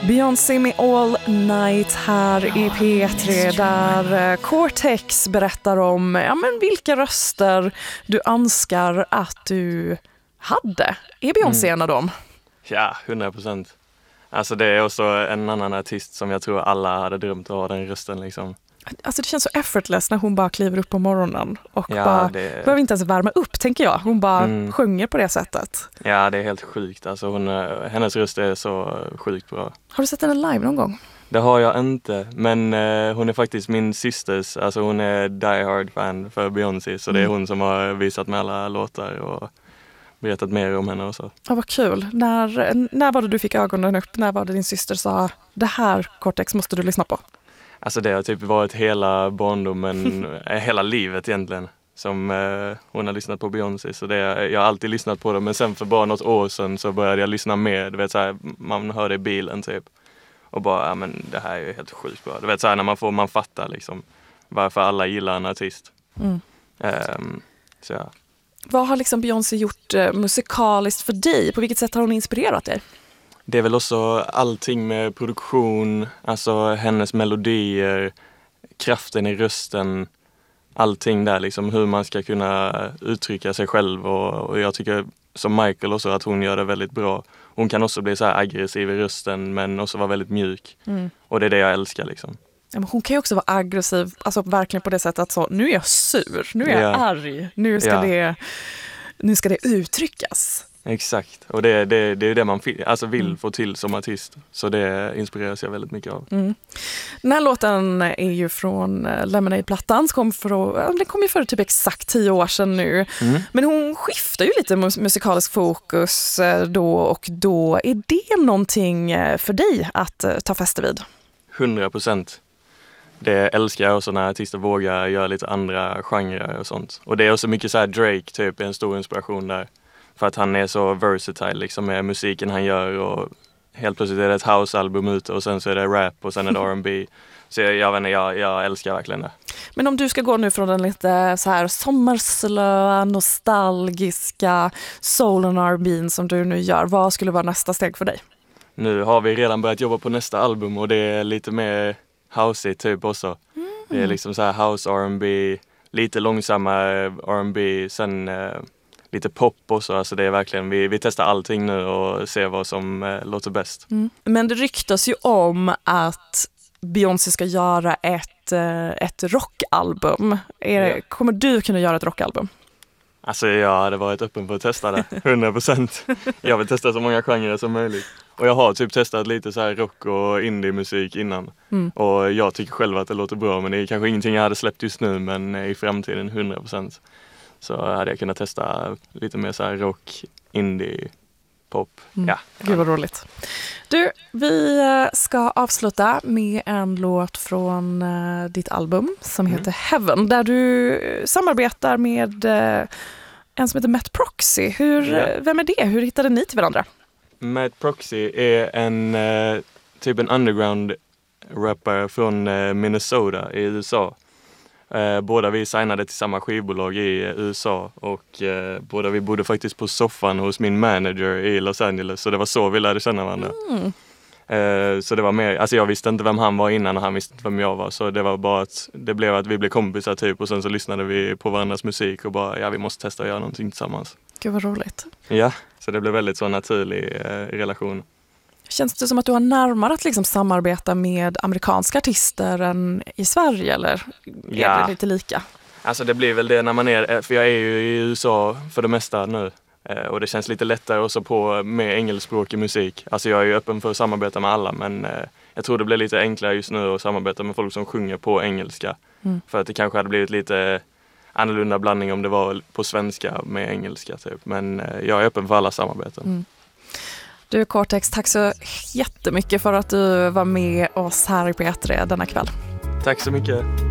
Beyoncé med All Night här i P3 där Cortex berättar om vilka röster du önskar att du hade. Är Beyoncé en av dem? Ja, 100%. Alltså det är också en annan artist som jag tror alla hade drömt att ha den rösten liksom. Alltså det känns så effortless när hon bara kliver upp på morgonen och behöver inte ens värma upp, tänker jag. Hon bara sjunger på det sättet. Ja, det är helt sjukt. Alltså hennes röst är så sjukt bra. Har du sett henne live någon gång? Det har jag inte, men hon är faktiskt min systers. Alltså hon är die-hard fan för Beyoncé, så det är hon som har visat mig alla låtar och berättat mer om henne och så. Ja, vad kul. När var det du fick ögonen upp? När var det din syster sa, det här Cortex måste du lyssna på? Alltså det har typ varit hela barndomen, hela livet egentligen, som hon har lyssnat på Beyoncé. Så jag har alltid lyssnat på det, men sen för bara något år sedan så började jag lyssna mer. Du vet såhär, man hör det i bilen typ. Och bara, ja men det här är ju helt sjukt bra. Du vet såhär, när man fattar liksom varför alla gillar en artist. Så ja. Vad har liksom Beyoncé gjort musikaliskt för dig? På vilket sätt har hon inspirerat dig? Det är väl också allting med produktion, alltså hennes melodier, kraften i rösten, allting där liksom, hur man ska kunna uttrycka sig själv och jag tycker som Michael också att hon gör det väldigt bra. Hon kan också bli så här aggressiv i rösten men också vara väldigt mjuk och det är det jag älskar liksom. Ja, men hon kan ju också vara aggressiv, alltså verkligen på det sättet att så, nu är jag sur, nu är jag arg, nu ska det uttryckas. Exakt, och det är det man vill få till som artist. Så det inspireras jag väldigt mycket av. Den här låten är ju från Lemonade-plattan. Den kom ju för typ exakt 10 år sedan nu. Men hon skiftar ju lite musikalisk fokus då och då. Är det någonting för dig att ta fäste vid? 100%. Det älskar jag också när artister vågar göra lite andra genrer och sånt. Och det är också mycket så här Drake typ, en stor inspiration där. För att han är så versatile liksom med musiken han gör och helt plötsligt är det ett house-album ute och sen så är det rap och sen är det R&B. Så jag älskar verkligen det. Men om du ska gå nu från den lite så här sommarslöa, nostalgiska soul and R&B som du nu gör, vad skulle vara nästa steg för dig? Nu har vi redan börjat jobba på nästa album och det är lite mer housey typ också. Det är liksom så här house R&B, lite långsammare R&B, sen lite pop också, alltså det är verkligen, vi testar allting nu och ser vad som låter bäst. Men det ryktas ju om att Beyoncé ska göra ett rockalbum. Kommer du kunna göra ett rockalbum? Alltså jag hade varit öppen för att testa det, 100%. Jag vill testa så många genrer som möjligt. Och jag har typ testat lite så här rock och indie-musik innan. Och jag tycker själv att det låter bra, men det är kanske ingenting jag hade släppt just nu, men i framtiden 100%. Så hade jag kunnat testa lite mer så här rock, indie, pop. Ja. Gud vad roligt. Du, vi ska avsluta med en låt från ditt album som heter Heaven, där du samarbetar med en som heter Matt Proxy. Vem är det? Hur hittade ni till varandra? Matt Proxy är en underground rapper från Minnesota i USA. Båda vi signade till samma skivbolag i USA och båda vi bodde faktiskt på soffan hos min manager i Los Angeles, så det var så vi lärde känna varandra. Så det var mer, alltså jag visste inte vem han var innan och han visste inte vem jag var, så det var bara att det blev att vi blev kompisar typ och sen så lyssnade vi på varandras musik och bara vi måste testa att göra någonting tillsammans. Gud vad roligt. Ja, så det blev väldigt så naturlig relation. Känns det som att du har närmare att liksom samarbeta med amerikanska artister än i Sverige, eller är det lite lika? Alltså det blir väl det när man är, för jag är ju i USA för det mesta nu. Och det känns lite lättare också på med engelskspråkig musik. Alltså jag är ju öppen för att samarbeta med alla, men jag tror det blir lite enklare just nu att samarbeta med folk som sjunger på engelska. För att det kanske hade blivit lite annorlunda blandning om det var på svenska med engelska typ. Men jag är öppen för alla samarbeten. Du Cortex, tack så jättemycket för att du var med oss här i P3 denna kväll. Tack så mycket.